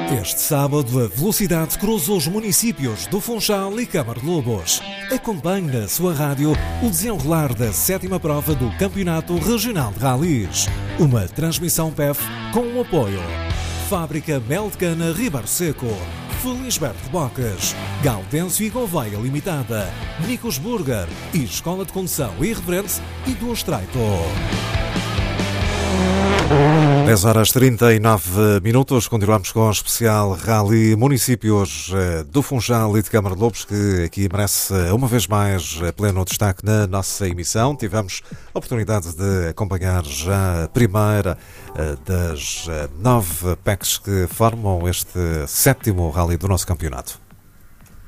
Este sábado, a velocidade cruza os municípios do Funchal e Câmara de Lobos. Acompanhe na sua rádio o desenrolar da 7ª prova do Campeonato Regional de Rallys. Uma transmissão PEF com o apoio Fábrica Mel de Cana Ribeiro Seco, Felisberto de Bocas, Gaudêncio e Gouveia Limitada, Nicos Burger e Escola de Condução Irreverente e do Estreito. 10h39, continuamos com o especial Rally Municípios do Funchal e de Câmara de Lobos, que aqui merece uma vez mais pleno destaque na nossa emissão. Tivemos a oportunidade de acompanhar já a primeira das 9 PECs que formam este 7º Rally do nosso campeonato.